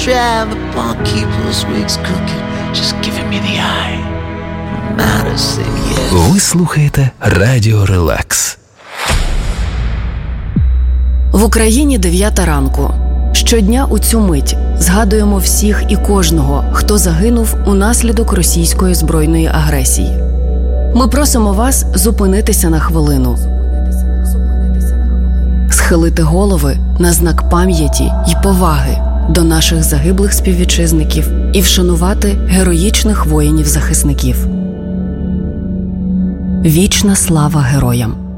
Drive the barkeeper's wigs cooking, just giving me the eye. I'm out of say yes. Ви слухаєте Радіо Релакс. В Україні 9 ранку. Щодня у цю мить згадуємо всіх і кожного, хто загинув унаслідок російської збройної агресії. Ми просимо вас зупинитися на хвилину, схилити голови на знак пам'яті й поваги до наших загиблих співвітчизників і вшанувати героїчних воїнів-захисників. Вічна слава героям!